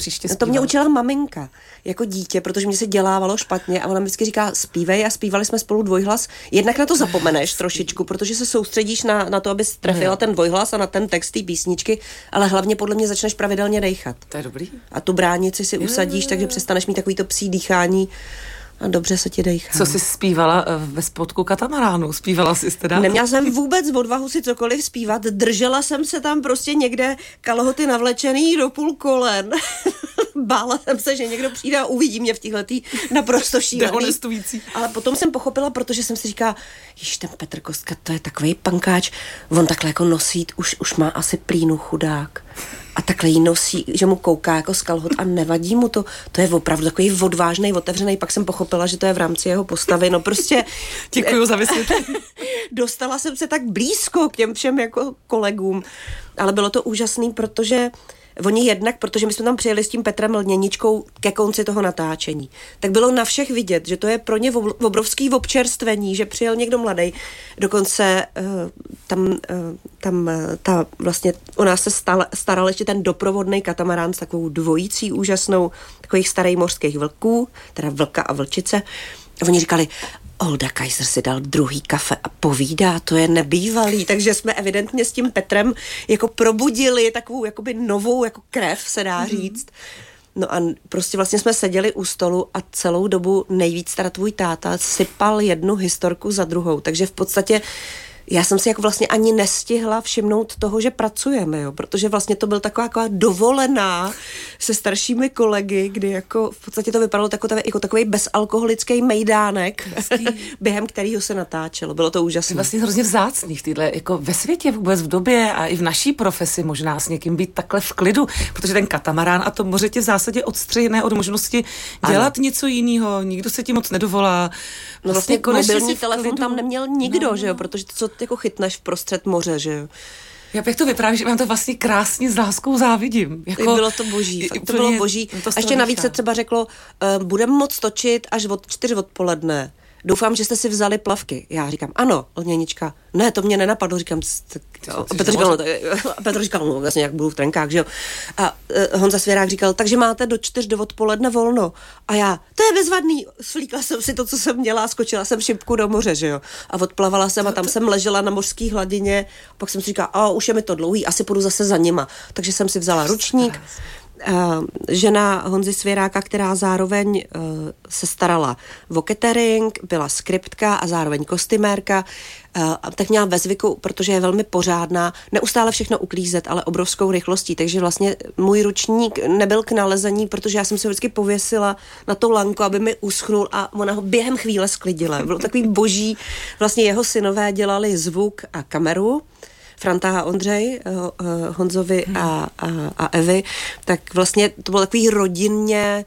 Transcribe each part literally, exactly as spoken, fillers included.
příště zpívala? To mě učila maminka jako dítě, protože mě se dělávalo špatně a ona mi vždycky říká zpívej a zpívali jsme spolu dvojhlas. Jednak na to zapomeneš trošičku, protože se soustředíš na, na to, abys trefila ten dvojhlas a na ten text té písničky, ale hlavně podle mě začneš pravidelně dejchat. To je dobrý. A tu bránici si usadíš, takže přestaneš mít takový to psí dýchání a dobře se ti dejchá. Co jsi zpívala ve spodku katamaránu? Zpívala jsi teda? Neměla jsem vůbec odvahu si cokoliv zpívat. Držela jsem se tam prostě někde, kalhoty navlečený do půl kolen. Bála jsem se, že někdo přijde a uvidí mě v téhletý naprosto šílený. Ale potom jsem pochopila, protože jsem si říkala, již ten Petr Kostka, to je takový pankáč, on takhle jako nosí, už, už má asi plínu chudák. A takhle jí nosí, že mu kouká jako z kalhot a nevadí mu to. To je opravdu takový odvážnej, otevřený. Pak jsem pochopila, že to je v rámci jeho postavy. No prostě... Děkuju za vysvětlení. Dostala jsem se tak blízko k těm všem jako kolegům. Ale bylo to úžasný, protože oni jednak, protože my jsme tam přijeli s tím Petrem Lněničkou ke konci toho natáčení, tak bylo na všech vidět, že to je pro ně obrovský občerstvení, že přijel někdo mladý. Dokonce uh, tam, uh, tam uh, ta vlastně o nás se stal, staral ještě ten doprovodný katamarán s takovou dvojící úžasnou takových starých mořských vlků, teda vlka a vlčice. A oni říkali, Olda Kaiser si dal druhý kafe a povídá, to je nebývalý, takže jsme evidentně s tím Petrem jako probudili takovou jakoby novou jako krev, se dá říct. No a prostě vlastně jsme seděli u stolu a celou dobu nejvíc teda tvůj táta sypal jednu historku za druhou, takže v podstatě já jsem si jako vlastně ani nestihla všimnout toho, že pracujeme, jo, protože vlastně to byl taková, taková dovolená se staršími kolegy, kdy jako v podstatě to vypadalo jako, jako takový bezalkoholický mejdánek, během kterého se natáčelo. Bylo to úžasné. Vlastně hrozně vzácný v téhle, jako ve světě vůbec v době a i v naší profesi možná s někým být takhle v klidu, protože ten katamarán a to moře tě v zásadě odstřihne od možnosti dělat ano. něco jiného, nikdo se ti moc nedovolá. No vlastně mobilní telefon tam neměl nikdo, no, že jo, protože to, co jako chytneš v prostřed moře, že jo. Já bych to vyprávěl, že mám to vlastně krásně s láskou závidím. Jako, bylo to boží, fakt to bylo boží. To a ještě navíc se třeba řeklo, uh, budeme moc točit až od čtyři odpoledne. Doufám, že jste si vzali plavky. Já říkám, ano, Lněnička. Ne, to mě nenapadlo, říkám, tak, a Petr říkal, no, tak, a Petr říkal, no, vlastně jak budu v trenkách, že jo. A uh, Honza Svěrák říkal, takže máte do čtyř do odpoledne volno. A já, to je bezvadný. Svlíkla jsem si to, co jsem měla, skočila jsem šipku do moře, že jo. A odplavala jsem a tam jsem ležela na mořské hladině. Pak jsem si říkala, a už je mi to dlouhý, asi půjdu zase za nima. Takže jsem si vzala ručník. Uh, žena Honzy Svěráka, která zároveň uh, se starala o catering, byla skriptka a zároveň kostymérka, uh, tak měla ve zvyku, protože je velmi pořádná, neustále všechno uklízet, ale obrovskou rychlostí, takže vlastně můj ručník nebyl k nalezení, protože já jsem se vždycky pověsila na to lanko, aby mi uschnul a ona ho během chvíle sklidila. Bylo takový boží, vlastně jeho synové dělali zvuk a kameru, Franta a Ondřej, Honzovi a, a, a Evy, tak vlastně to bylo takový rodinně,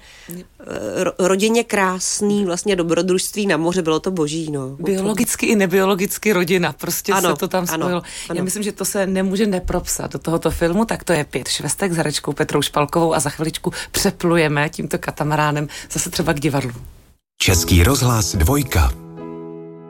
rodinně krásný vlastně dobrodružství na moře, bylo to boží, no. Biologicky i nebiologicky rodina, prostě ano, se to tam spojilo. Ano, ano. Já myslím, že to se nemůže nepropsat do tohoto filmu, tak to je Pět švestek s herečkou Petrou Špalkovou a za chviličku přeplujeme tímto katamaránem zase třeba k divadlu. Český rozhlas dvojka.